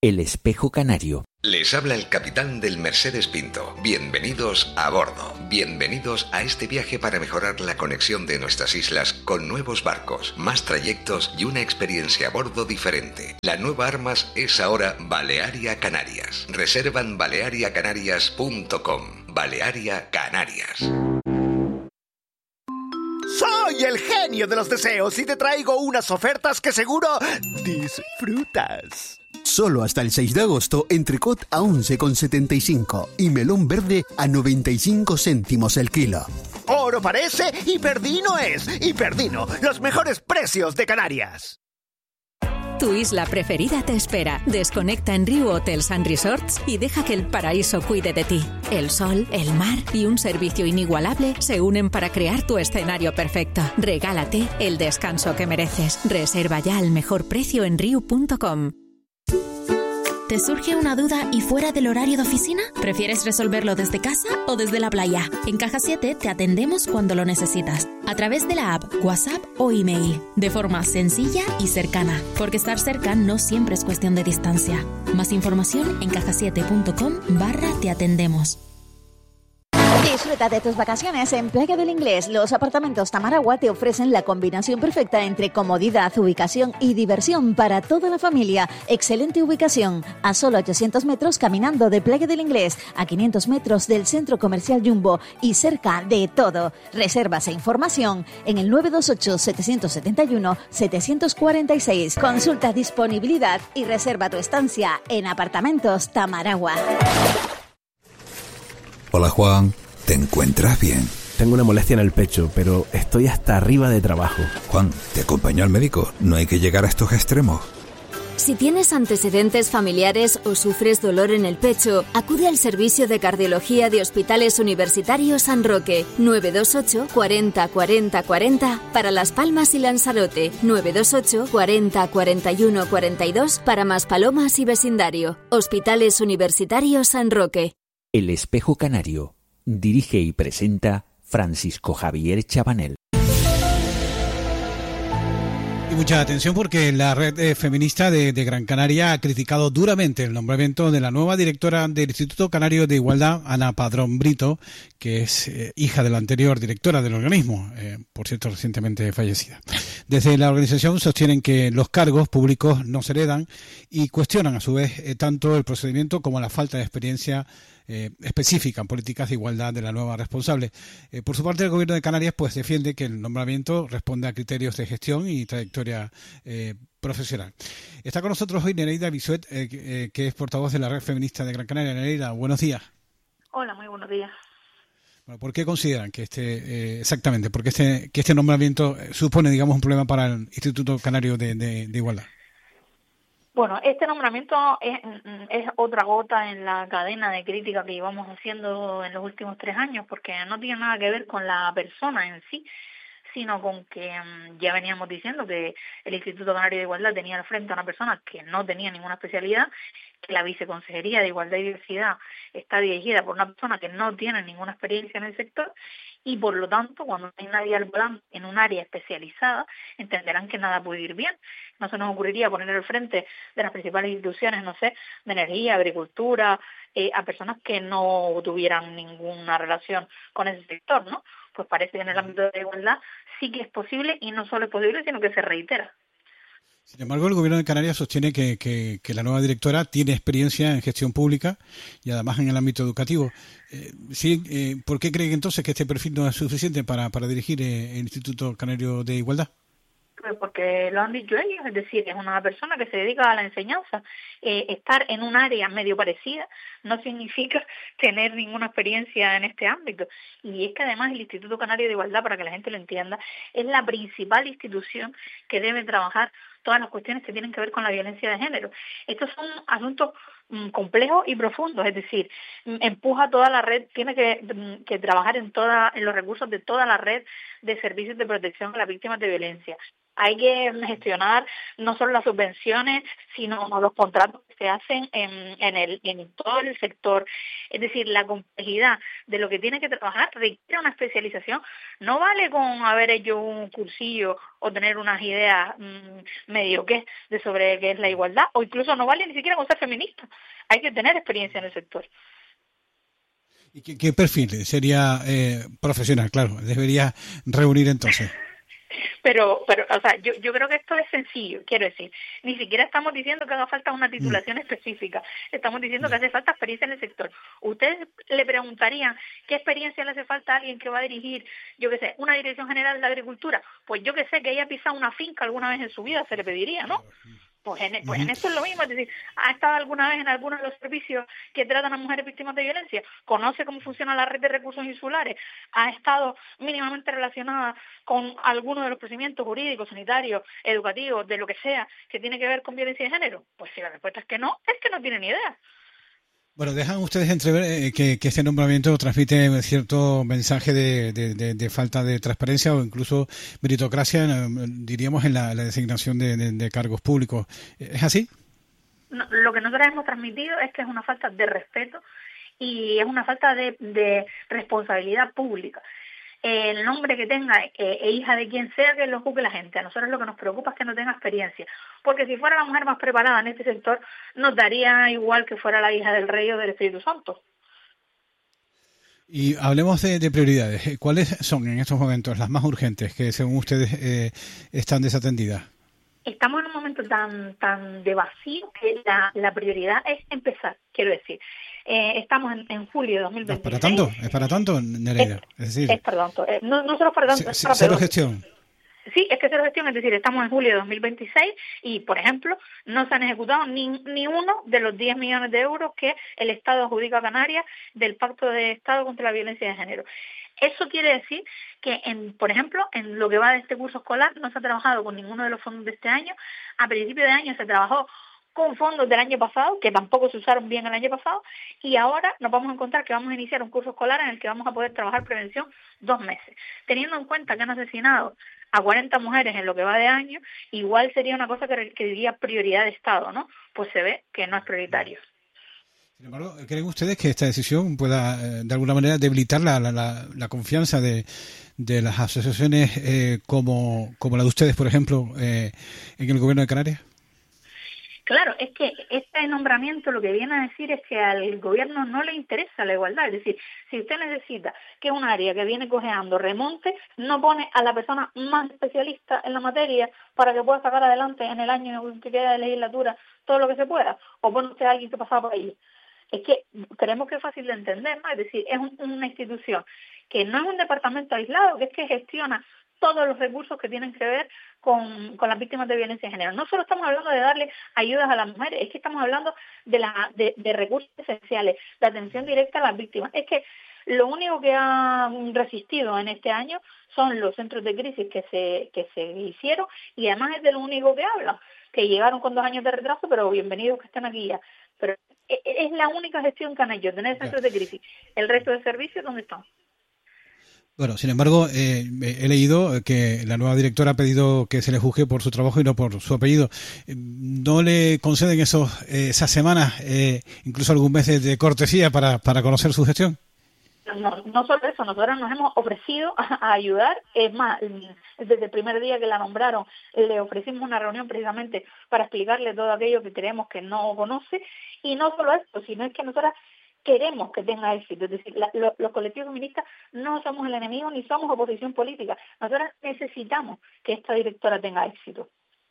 El espejo canario. Les habla el capitán del Mercedes Pinto. Bienvenidos a bordo. Bienvenidos a este viaje para mejorar la conexión de nuestras islas con nuevos barcos, más trayectos y una experiencia a bordo diferente. La nueva Armas es ahora Balearia Canarias. Reserva en baleariacanarias.com. Balearia Canarias. Soy el genio de los deseos y te traigo unas ofertas que seguro disfrutas. Solo hasta el 6 de agosto, entrecot a 11,75 y melón verde a 95 céntimos el kilo. Oro parece y Perdino es. Y Perdino, los mejores precios de Canarias. Tu isla preferida te espera. Desconecta en Riu Hotels and Resorts y deja que el paraíso cuide de ti. El sol, el mar y un servicio inigualable se unen para crear tu escenario perfecto. Regálate el descanso que mereces. Reserva ya al mejor precio en riu.com. ¿Te surge una duda y fuera del horario de oficina? ¿Prefieres resolverlo desde casa o desde la playa? En Caja 7 te atendemos cuando lo necesitas, a través de la app, WhatsApp o email, de forma sencilla y cercana, porque estar cerca no siempre es cuestión de distancia. Más información en cajasiete.com/te atendemos. Disfruta de tus vacaciones en Playa del Inglés. Los apartamentos Tamaragua te ofrecen la combinación perfecta entre comodidad, ubicación y diversión para toda la familia. Excelente ubicación, a solo 800 metros caminando de Playa del Inglés, a 500 metros del Centro Comercial Jumbo y cerca de todo. Reservas e información en el 928-771-746. Consulta disponibilidad y reserva tu estancia en Apartamentos Tamaragua. Hola Juan, ¿te encuentras bien? Tengo una molestia en el pecho, pero estoy hasta arriba de trabajo. Juan, ¿te acompaño al médico? No hay que llegar a estos extremos. Si tienes antecedentes familiares o sufres dolor en el pecho, acude al servicio de cardiología de Hospitales Universitarios San Roque, 928 40 40 40 para Las Palmas y Lanzarote, 928 40 41 42 para Maspalomas y vecindario. Hospitales Universitarios San Roque. El espejo canario. Dirige y presenta Francisco Javier Chabanel. Y mucha atención porque la red feminista de Gran Canaria ha criticado duramente el nombramiento de la nueva directora del Instituto Canario de Igualdad, Ana Padrón Brito, que es hija de la anterior directora del organismo, por cierto recientemente fallecida. Desde la organización sostienen que los cargos públicos no se heredan y cuestionan a su vez tanto el procedimiento como la falta de experiencia específica en políticas de igualdad de la nueva responsable. Por su parte, el Gobierno de Canarias pues defiende que el nombramiento responde a criterios de gestión y trayectoria profesional. Está con nosotros hoy Nereida Bisuet, que es portavoz de la Red Feminista de Gran Canaria. Nereida, buenos días. Hola, muy buenos días. Bueno, ¿por qué consideran que exactamente, porque este nombramiento supone, digamos, un problema para el Instituto Canario de Igualdad? Bueno, este nombramiento es otra gota en la cadena de crítica que llevamos haciendo en los últimos 3 años, porque no tiene nada que ver con la persona en sí, sino con que ya veníamos diciendo que el Instituto Canario de Igualdad tenía al frente a una persona que no tenía ninguna especialidad, que la Viceconsejería de Igualdad y Diversidad está dirigida por una persona que no tiene ninguna experiencia en el sector, y por lo tanto, cuando hay nadie al volante en un área especializada, entenderán que nada puede ir bien. No se nos ocurriría poner al frente de las principales instituciones, no sé, de energía, agricultura, a personas que no tuvieran ninguna relación con ese sector, ¿no? Pues parece que en el ámbito de la igualdad sí que es posible, y no solo es posible, sino que se reitera. Sin embargo, el Gobierno de Canarias sostiene que la nueva directora tiene experiencia en gestión pública y además en el ámbito educativo. ¿Por qué cree entonces que este perfil no es suficiente para dirigir el Instituto Canario de Igualdad? Pues porque lo han dicho ellos, es decir, es una persona que se dedica a la enseñanza. Estar en un área medio parecida no significa tener ninguna experiencia en este ámbito. Y es que además el Instituto Canario de Igualdad, para que la gente lo entienda, es la principal institución que debe trabajar todas las cuestiones que tienen que ver con la violencia de género. Estos son asuntos complejos y profundos, es decir, empuja toda la red, tiene que trabajar en los recursos de toda la red de servicios de protección a las víctimas de violencia. Hay que gestionar no solo las subvenciones, sino los contratos que se hacen en todo el sector. Es decir, la complejidad de lo que tiene que trabajar requiere una especialización. No vale con haber hecho un cursillo o tener unas ideas mediocres de sobre qué es la igualdad, o incluso no vale ni siquiera con ser feminista. Hay que tener experiencia en el sector. ¿Y qué perfil sería profesional? Claro, debería reunir entonces. Pero, o sea, yo creo que esto es sencillo, quiero decir, ni siquiera estamos diciendo que haga falta una titulación específica, estamos diciendo que hace falta experiencia en el sector. Ustedes le preguntarían qué experiencia le hace falta a alguien que va a dirigir, yo qué sé, una dirección general de agricultura. Pues yo que sé que haya pisado una finca alguna vez en su vida, se le pediría, ¿no? Pues en esto es lo mismo, es decir, ¿ha estado alguna vez en alguno de los servicios que tratan a mujeres víctimas de violencia? ¿Conoce cómo funciona la red de recursos insulares? ¿Ha estado mínimamente relacionada con alguno de los procedimientos jurídicos, sanitarios, educativos, de lo que sea, que tiene que ver con violencia de género? Pues si la respuesta es que no tiene ni idea. Bueno, dejan ustedes entrever que este nombramiento transmite cierto mensaje de falta de transparencia o incluso meritocracia, diríamos, en la designación de cargos públicos. ¿Es así? No, lo que nosotros hemos transmitido es que es una falta de respeto y es una falta de responsabilidad pública. El nombre que tenga, hija de quien sea, que lo juzgue la gente. A nosotros lo que nos preocupa es que no tenga experiencia. Porque si fuera la mujer más preparada en este sector, nos daría igual que fuera la hija del Rey o del Espíritu Santo. Y hablemos de prioridades. ¿Cuáles son en estos momentos las más urgentes que según ustedes están desatendidas? Estamos en un momento tan de vacío que la prioridad es empezar, quiero decir. Estamos en julio de 2026. ¿Es para tanto, Nereida? Es para tanto. No solo para tanto. Cero gestión. Sí, es que cero gestión, es decir, estamos en julio de 2026 y, por ejemplo, no se han ejecutado ni uno de los 10 millones de euros que el Estado adjudica a Canarias del Pacto de Estado contra la Violencia de Género. Eso quiere decir que, por ejemplo, en lo que va de este curso escolar no se ha trabajado con ninguno de los fondos de este año. A principio de año se trabajó con fondos del año pasado, que tampoco se usaron bien el año pasado, y ahora nos vamos a encontrar que vamos a iniciar un curso escolar en el que vamos a poder trabajar prevención 2 meses. Teniendo en cuenta que han asesinado a 40 mujeres en lo que va de año, igual sería una cosa que diría prioridad de Estado, ¿no? Pues se ve que no es prioritario. Sin embargo, ¿creen ustedes que esta decisión pueda, de alguna manera, debilitar la confianza de las asociaciones como la de ustedes, por ejemplo, en el Gobierno de Canarias? Claro, es que este nombramiento lo que viene a decir es que al gobierno no le interesa la igualdad. Es decir, si usted necesita que un área que viene cojeando remonte, no pone a la persona más especialista en la materia para que pueda sacar adelante en el año que queda de legislatura todo lo que se pueda, o pone usted a alguien que pasaba por ahí. Es que creemos que es fácil de entender, ¿no? Es decir, es una institución que no es un departamento aislado, que es que gestiona todos los recursos que tienen que ver con las víctimas de violencia de género. No solo estamos hablando de darle ayudas a las mujeres, es que estamos hablando de recursos esenciales, de atención directa a las víctimas. Es que lo único que ha resistido en este año son los centros de crisis que se hicieron, y además es de lo único que hablan, que llegaron con 2 años de retraso, pero bienvenidos que estén aquí ya. Pero es la única gestión que han hecho, tener centros de crisis. El resto de servicios, ¿dónde están? Bueno, sin embargo, he leído que la nueva directora ha pedido que se le juzgue por su trabajo y no por su apellido. ¿No le conceden esas semanas, incluso algún mes de cortesía para conocer su gestión? No solo eso, nosotros nos hemos ofrecido a ayudar. Es más, desde el primer día que la nombraron, le ofrecimos una reunión precisamente para explicarle todo aquello que creemos que no conoce. Y no solo esto, sino es que nosotras queremos que tenga éxito. Es decir, los colectivos feministas no somos el enemigo ni somos oposición política. Nosotras necesitamos que esta directora tenga éxito.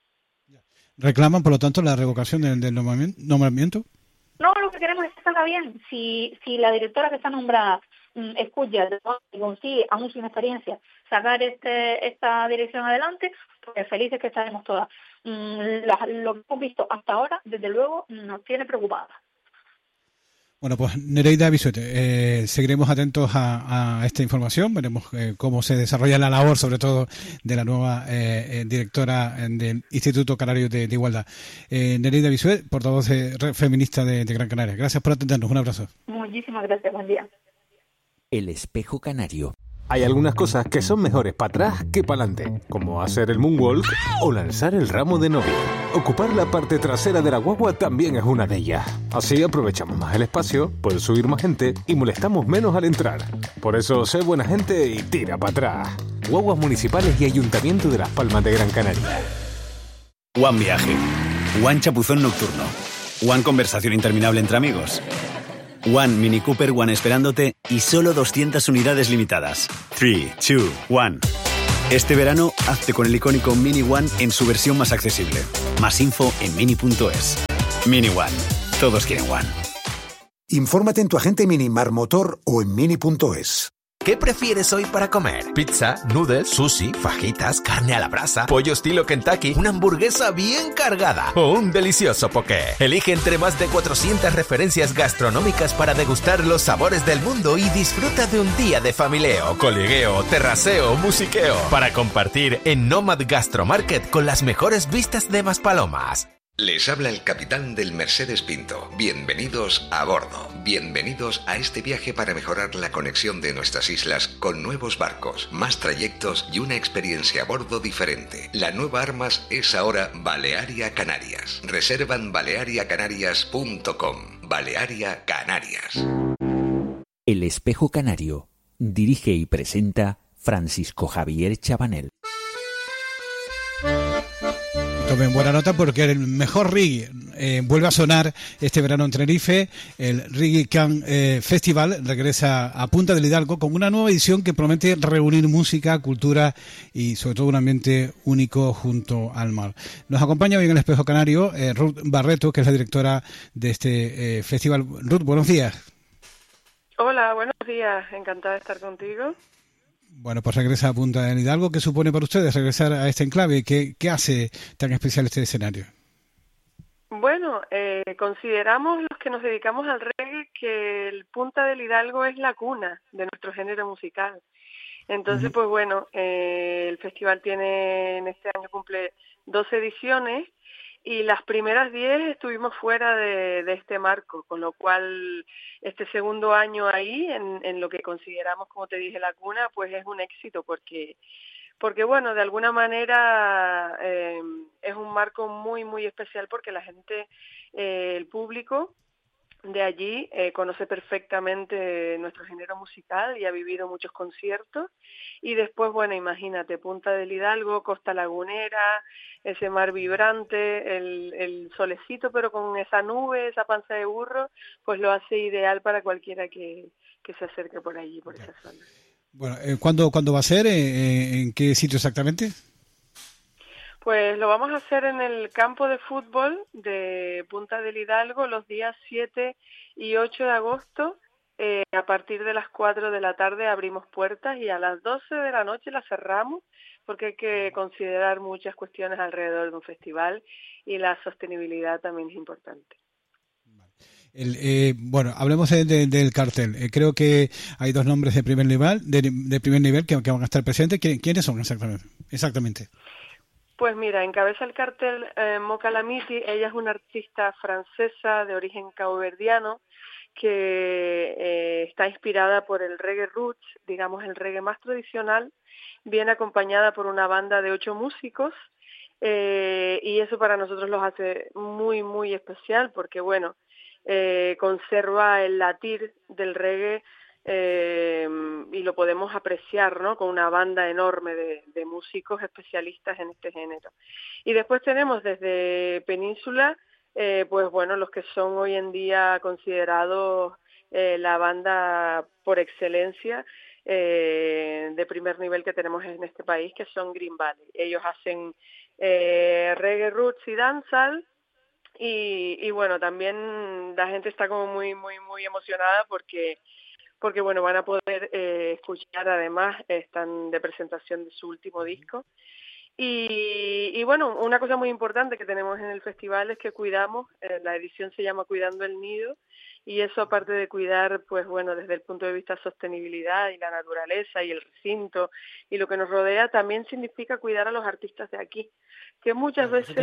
¿Reclaman, por lo tanto, la revocación del nombramiento? No, lo que queremos es que salga bien. Si la directora que está nombrada escucha y consigue, aún sin experiencia, sacar esta dirección adelante, pues felices que estaremos todas. Lo que hemos visto hasta ahora, desde luego, nos tiene preocupadas. Bueno, pues Nereida Bisuete, seguiremos atentos a esta información, veremos cómo se desarrolla la labor, sobre todo de la nueva directora del Instituto Canario de Igualdad. Nereida Bisuete, portavoz feminista de Gran Canaria. Gracias por atendernos, un abrazo. Muchísimas gracias, buen día. El Espejo Canario. Hay algunas cosas que son mejores para atrás que para adelante, como hacer el moonwalk o lanzar el ramo de novia. Ocupar la parte trasera de la guagua también es una de ellas. Así aprovechamos más el espacio, puede subir más gente y molestamos menos al entrar. Por eso, sé buena gente y tira para atrás. Guaguas municipales y Ayuntamiento de Las Palmas de Gran Canaria. One Viaje. One Chapuzón nocturno. One Conversación interminable entre amigos. One Mini Cooper One esperándote y solo 200 unidades limitadas. 3, 2, 1. Este verano, hazte con el icónico Mini One en su versión más accesible. Más info en mini.es. Mini One. Todos quieren One. Infórmate en tu agente Mini Marmotor o en mini.es. ¿Qué prefieres hoy para comer? ¿Pizza, noodles, sushi, fajitas, carne a la brasa, pollo estilo Kentucky, una hamburguesa bien cargada o un delicioso poké? Elige entre más de 400 referencias gastronómicas para degustar los sabores del mundo y disfruta de un día de familieo, coligueo, terraceo, musiqueo para compartir en Nomad Gastromarket con las mejores vistas de Maspalomas. Les habla el capitán del Mercedes Pinto. Bienvenidos a bordo. Bienvenidos a este viaje para mejorar la conexión de nuestras islas con nuevos barcos, más trayectos y una experiencia a bordo diferente. La nueva Armas es ahora Balearia Canarias. Reservan baleariacanarias.com. Balearia Canarias. El Espejo Canario. Dirige y presenta Francisco Javier Chabanel. Tomen buena nota porque el mejor reggae vuelve a sonar este verano en Tenerife. El Reggae Can Festival regresa a Punta del Hidalgo con una nueva edición que promete reunir música, cultura y sobre todo un ambiente único junto al mar. Nos acompaña hoy en el Espejo Canario Ruth Barreto, que es la directora de este festival. Ruth, buenos días. Hola, buenos días. Encantada de estar contigo. Bueno, pues regresa a Punta del Hidalgo. ¿Qué supone para ustedes regresar a este enclave? ¿Qué hace tan especial este escenario? Bueno, consideramos los que nos dedicamos al reggae que el Punta del Hidalgo es la cuna de nuestro género musical. Entonces, pues bueno, el festival en este año cumple 12 ediciones y las primeras 10 estuvimos fuera de este marco, con lo cual este segundo año ahí, en lo que consideramos, como te dije, la cuna, pues es un éxito porque bueno, de alguna manera es un marco muy, muy especial porque la gente, el público de allí conoce perfectamente nuestro género musical y ha vivido muchos conciertos. Y después, bueno, imagínate, Punta del Hidalgo, Costa Lagunera, ese mar vibrante, el solecito, pero con esa nube, esa panza de burro, pues lo hace ideal para cualquiera que se acerque por allí, por esa zona. Bueno, ¿cuándo va a ser? ¿En qué sitio exactamente? Pues lo vamos a hacer en el campo de fútbol de Punta del Hidalgo los días 7 y 8 de agosto. A partir de las 4 de la tarde abrimos puertas y a las 12 de la noche las cerramos porque hay que considerar muchas cuestiones alrededor de un festival y la sostenibilidad también es importante. Bueno, hablemos del cartel. Creo que hay dos nombres de primer nivel que van a estar presentes. ¿Quiénes son exactamente? Pues mira, encabeza el cartel Moka Lamiti. Ella es una artista francesa de origen caboverdiano que está inspirada por el reggae roots, digamos el reggae más tradicional, viene acompañada por una banda de 8 músicos y eso para nosotros los hace muy, muy especial porque, bueno, conserva el latir del reggae y lo podemos apreciar, ¿no? Con una banda enorme de músicos especialistas en este género. Y después tenemos desde Península, pues bueno, los que son hoy en día considerados la banda por excelencia de primer nivel que tenemos en este país, que son Green Valley. Ellos hacen reggae roots y dancehall. Y bueno, también la gente está como muy, muy, muy emocionada porque bueno, van a poder escuchar, además, están de presentación de su último disco. Y bueno, una cosa muy importante que tenemos en el festival es que cuidamos, la edición se llama Cuidando el Nido, y eso aparte de cuidar, pues bueno, desde el punto de vista de sostenibilidad y la naturaleza y el recinto y lo que nos rodea, también significa cuidar a los artistas de aquí, que muchas veces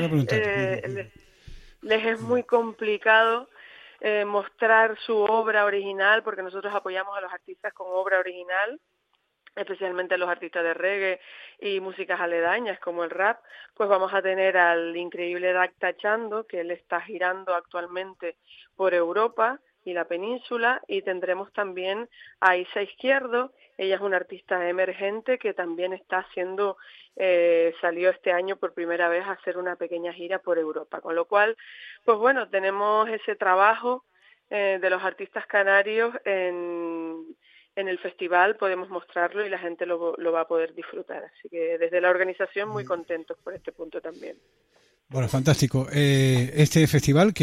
les es muy complicado mostrar su obra original, porque nosotros apoyamos a los artistas con obra original, especialmente los artistas de reggae y músicas aledañas como el rap, pues vamos a tener al increíble Dacta Chando, que él está girando actualmente por Europa y la península, y tendremos también a Isa Izquierdo. Ella es una artista emergente que también está haciendo, salió este año por primera vez a hacer una pequeña gira por Europa, con lo cual, pues bueno, tenemos ese trabajo de los artistas canarios en el festival, podemos mostrarlo y la gente lo va a poder disfrutar. Así que desde la organización muy contentos por este punto también. Bueno, fantástico. Este festival